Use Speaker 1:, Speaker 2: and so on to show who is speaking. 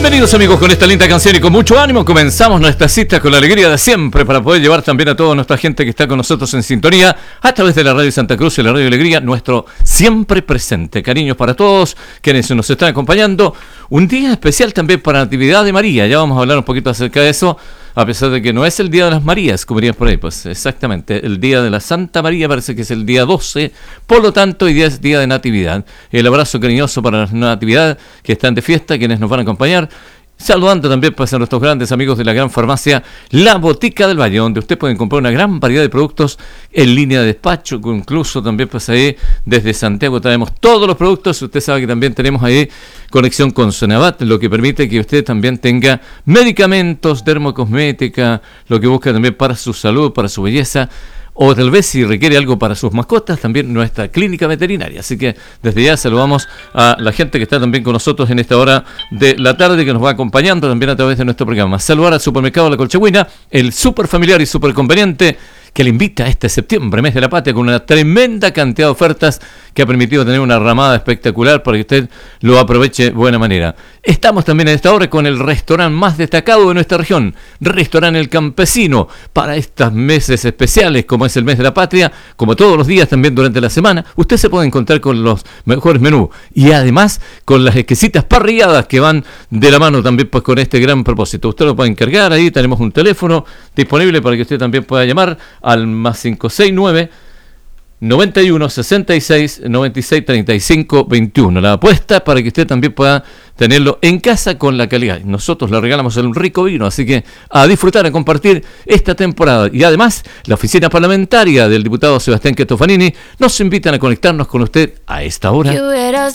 Speaker 1: Bienvenidos amigos con esta linda canción y con mucho ánimo comenzamos nuestra cita con la alegría de siempre para poder llevar también a toda nuestra gente que está con nosotros en sintonía a través de la Radio Santa Cruz y la Radio Alegría, nuestro siempre presente. Cariños para todos quienes nos están acompañando. Un día especial también para la Natividad de María, ya vamos a hablar un poquito acerca de eso, a pesar de que no es el Día de las Marías, como dirían por ahí, pues exactamente, el Día de la Santa María parece que es el día 12, por lo tanto hoy día es Día de Natividad. El abrazo cariñoso para la Natividad que están de fiesta, quienes nos van a acompañar. Saludando también pues, a nuestros grandes amigos de la gran farmacia La Botica del Valle, donde usted puede comprar una gran variedad de productos en línea de despacho, incluso también pues ahí desde Santiago traemos todos los productos. Usted sabe que también tenemos ahí conexión con Sonavat, lo que permite que usted también tenga medicamentos, dermocosmética, lo que busca también para su salud, para su belleza, o tal vez si requiere algo para sus mascotas, también nuestra clínica veterinaria. Así que desde ya saludamos a la gente que está también con nosotros en esta hora de la tarde, que nos va acompañando también a través de nuestro programa. Saludar al Supermercado La Colchagüina, el súper familiar y súper conveniente, que le invita a este septiembre, mes de la patria, con una tremenda cantidad de ofertas que ha permitido tener una ramada espectacular para que usted lo aproveche de buena manera. Estamos también en esta hora con el restaurante más destacado de nuestra región, Restaurante El Campesino, para estos meses especiales, como es el mes de la patria, como todos los días también durante la semana, usted se puede encontrar con los mejores menús y además con las exquisitas parrilladas que van de la mano también pues con este gran propósito. Usted lo puede encargar, ahí tenemos un teléfono disponible para que usted también pueda llamar al más 569 91 66 96 35 21. La apuesta para que usted también pueda tenerlo en casa con la calidad. Nosotros le regalamos un rico vino, así que a disfrutar, a compartir esta temporada. Y además, la oficina parlamentaria del diputado Sebastián Quetofanini nos invitan a conectarnos con usted a esta hora.